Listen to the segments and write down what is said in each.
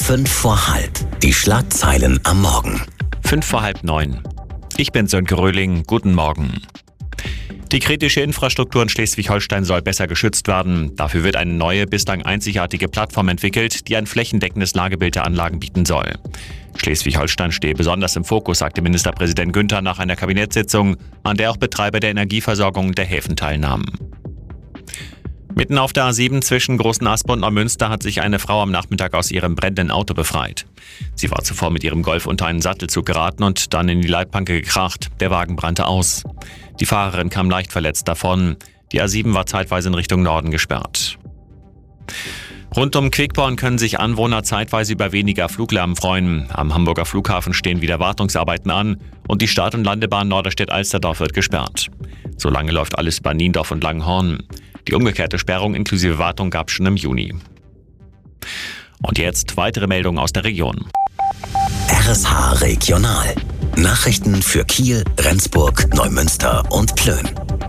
5 vor halb. Die Schlagzeilen am Morgen. 8:55. Ich bin Sönke Röhling. Guten Morgen. Die kritische Infrastruktur in Schleswig-Holstein soll besser geschützt werden. Dafür wird eine neue, bislang einzigartige Plattform entwickelt, die ein flächendeckendes Lagebild der Anlagen bieten soll. Schleswig-Holstein stehe besonders im Fokus, sagte Ministerpräsident Günther nach einer Kabinettssitzung, an der auch Betreiber der Energieversorgung der Häfen teilnahmen. Mitten auf der A7 zwischen Großen Aspe und Neumünster hat sich eine Frau am Nachmittag aus ihrem brennenden Auto befreit. Sie war zuvor mit ihrem Golf unter einen Sattelzug geraten und dann in die Leitplanke gekracht. Der Wagen brannte aus. Die Fahrerin kam leicht verletzt davon. Die A7 war zeitweise in Richtung Norden gesperrt. Rund um Quickborn können sich Anwohner zeitweise über weniger Fluglärm freuen. Am Hamburger Flughafen stehen wieder Wartungsarbeiten an und die Start- und Landebahn Norderstedt-Alsterdorf wird gesperrt. Solange läuft alles über Niendorf und Langenhorn. Die umgekehrte Sperrung inklusive Wartung gab es schon im Juni. Und jetzt weitere Meldungen aus der Region. RSH Regional. Nachrichten für Kiel, Rendsburg, Neumünster und Plön.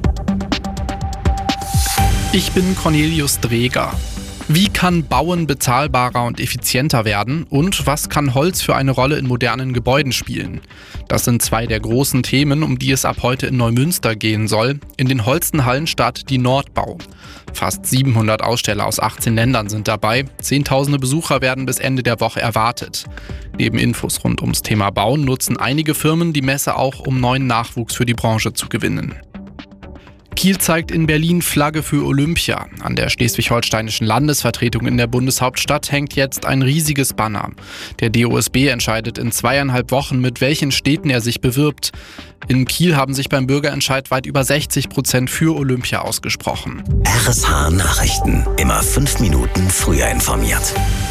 Ich bin Cornelius Dreger. Wie kann Bauen bezahlbarer und effizienter werden? Und was kann Holz für eine Rolle in modernen Gebäuden spielen? Das sind zwei der großen Themen, um die es ab heute in Neumünster gehen soll. In den Holstenhallen startet die Nordbau. Fast 700 Aussteller aus 18 Ländern sind dabei. Zehntausende Besucher werden bis Ende der Woche erwartet. Neben Infos rund ums Thema Bauen nutzen einige Firmen die Messe auch, um neuen Nachwuchs für die Branche zu gewinnen. Kiel zeigt in Berlin Flagge für Olympia. An der schleswig-holsteinischen Landesvertretung in der Bundeshauptstadt hängt jetzt ein riesiges Banner. Der DOSB entscheidet in 2,5 Wochen, mit welchen Städten er sich bewirbt. In Kiel haben sich beim Bürgerentscheid weit über 60% für Olympia ausgesprochen. RSH Nachrichten. Immer 5 Minuten früher informiert.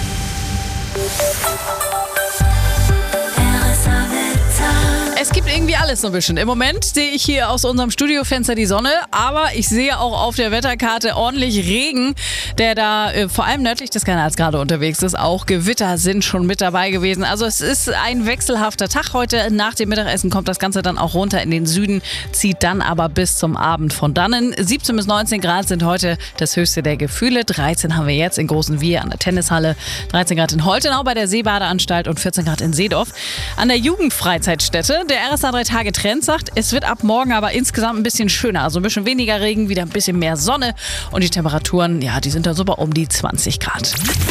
Es gibt irgendwie alles so ein bisschen. Im Moment sehe ich hier aus unserem Studiofenster die Sonne, aber ich sehe auch auf der Wetterkarte ordentlich Regen, der da vor allem nördlich des Kanals gerade unterwegs ist. Auch Gewitter sind schon mit dabei gewesen. Also es ist ein wechselhafter Tag heute. Nach dem Mittagessen kommt das Ganze dann auch runter in den Süden, zieht dann aber bis zum Abend von dannen. 17 bis 19 Grad sind heute das höchste der Gefühle. 13 haben wir jetzt in Großen Wiehe an der Tennishalle, 13 Grad in Holtenau bei der Seebadeanstalt und 14 Grad in Seedorf. An der Jugendfreizeitstätte, der RSH 3-Tage-Trend sagt, es wird ab morgen aber insgesamt ein bisschen schöner. Also ein bisschen weniger Regen, wieder ein bisschen mehr Sonne. Und die Temperaturen, ja, die sind dann so bei um die 20 Grad.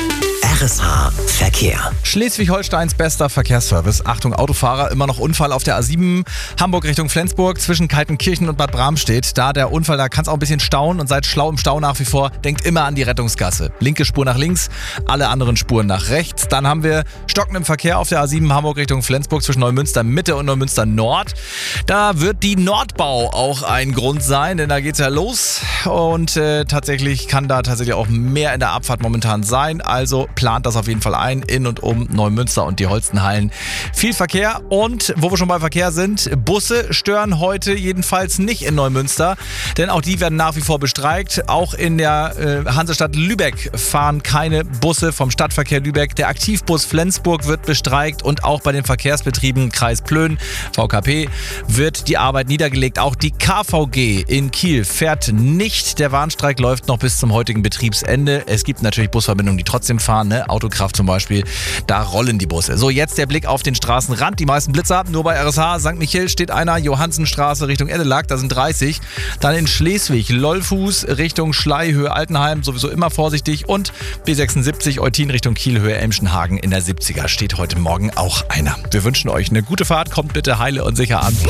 RSH Verkehr. Schleswig-Holsteins bester Verkehrsservice. Achtung, Autofahrer, immer noch Unfall auf der A7. Hamburg Richtung Flensburg zwischen Kaltenkirchen und Bad Bramstedt. Da der Unfall, da kann es auch ein bisschen stauen und seid schlau im Stau nach wie vor. Denkt immer an die Rettungsgasse. Linke Spur nach links, alle anderen Spuren nach rechts. Dann haben wir stockenden Verkehr auf der A7 Hamburg Richtung Flensburg zwischen Neumünster Mitte und Neumünster Nord. Da wird die Nordbau auch ein Grund sein, denn da geht's ja los. Und tatsächlich kann da tatsächlich auch mehr in der Abfahrt momentan sein. Also plant das auf jeden Fall ein, in und um Neumünster und die Holstenhallen. Viel Verkehr und, wo wir schon bei Verkehr sind, Busse stören heute jedenfalls nicht in Neumünster, denn auch die werden nach wie vor bestreikt. Auch in der Hansestadt Lübeck fahren keine Busse vom Stadtverkehr Lübeck. Der Aktivbus Flensburg wird bestreikt und auch bei den Verkehrsbetrieben Kreis Plön, VKP, wird die Arbeit niedergelegt. Auch die KVG in Kiel fährt nicht. Der Warnstreik läuft noch bis zum heutigen Betriebsende. Es gibt natürlich Busverbindungen, die trotzdem fahren, ne? Autokraft zum Beispiel, da rollen die Busse. So, jetzt der Blick auf den Straßenrand. Die meisten Blitzer, nur bei RSH St. Michael steht einer, Johannsenstraße Richtung Eddelag, da sind 30. Dann in Schleswig, Lollfuß Richtung Schleihöhe Altenheim, sowieso immer vorsichtig. Und B76 Eutin Richtung Kielhöhe Emschenhagen in der 70er steht heute Morgen auch einer. Wir wünschen euch eine gute Fahrt, kommt bitte heile und sicher an.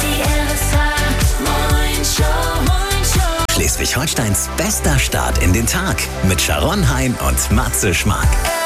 Schleswig-Holsteins bester Start in den Tag mit Sharon Hein und Matze Schmark.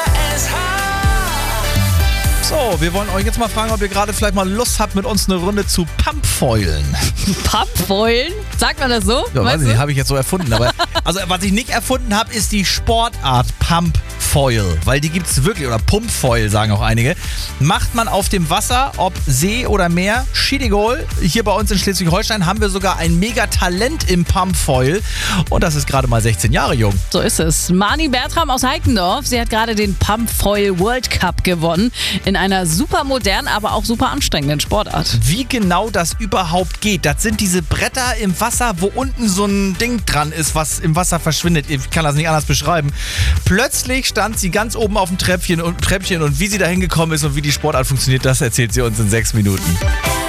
So, wir wollen euch jetzt mal fragen, ob ihr gerade vielleicht mal Lust habt, mit uns eine Runde zu Pumpfoilen. Pumpfoilen? Sagt man das so? Ja, weiß ich nicht, habe ich jetzt so erfunden. Aber, also, was ich nicht erfunden habe, ist die Sportart Pumpfoil. Weil die gibt es wirklich, oder Pumpfoil sagen auch einige. Macht man auf dem Wasser, ob See oder Meer, Schiedegol. Hier bei uns in Schleswig-Holstein haben wir sogar ein Mega-Talent im Pumpfoil. Und das ist gerade mal 16 Jahre jung. So ist es. Mani Bertram aus Heikendorf, sie hat gerade den Pumpfoil World Cup gewonnen. In einer super modernen, aber auch super anstrengenden Sportart. Wie genau das überhaupt geht, das sind diese Bretter im Wasser, wo unten so ein Ding dran ist, was im Wasser verschwindet. Ich kann das nicht anders beschreiben. Plötzlich stand stand sie ganz oben auf dem Treppchen und wie sie da hingekommen ist und wie die Sportart funktioniert, das erzählt sie uns in 6 Minuten.